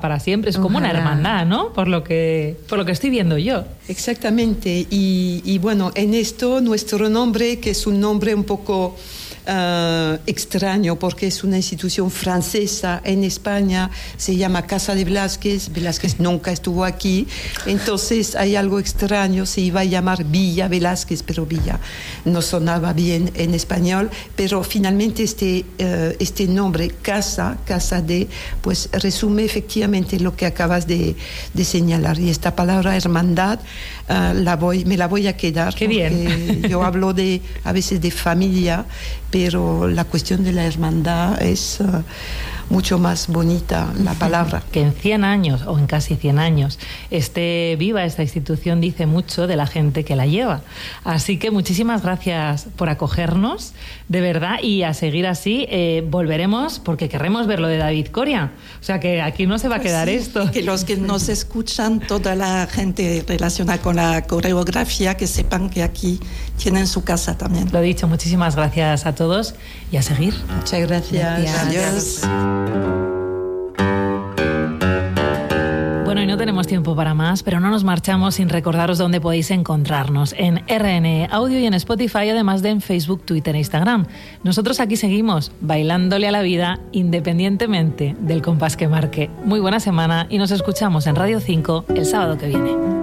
para siempre. Es como una hermandad, ¿no? Por lo que estoy viendo yo. Exactamente. Y bueno, en esto nuestro nombre, que es un nombre un poco extraño porque es una institución francesa en España, se llama Casa de Velázquez. Velázquez nunca estuvo aquí, entonces hay algo extraño, se iba a llamar Villa Velázquez, pero Villa no sonaba bien en español, pero finalmente este nombre, Casa de, pues resume efectivamente lo que acabas de señalar, y esta palabra hermandad me la voy a quedar. Qué bien. Yo hablo a veces de familia, pero la cuestión de la hermandad es mucho más bonita la palabra. Que en 100 años, o en casi 100 años, esté viva esta institución dice mucho de la gente que la lleva. Así que muchísimas gracias por acogernos, de verdad, y a seguir así. Volveremos porque querremos ver lo de David Coria. O sea que aquí no se va a quedar esto. Que los que nos escuchan, toda la gente relacionada con la coreografía, que sepan que aquí tienen su casa también. Lo dicho, muchísimas gracias a todos y a seguir. Muchas gracias. Adiós. Bueno, y no tenemos tiempo para más, pero no nos marchamos sin recordaros dónde podéis encontrarnos. En RN Audio y en Spotify, además de en Facebook, Twitter e Instagram. Nosotros aquí seguimos bailándole a la vida independientemente del compás que marque. Muy buena semana y nos escuchamos en Radio 5 el sábado que viene.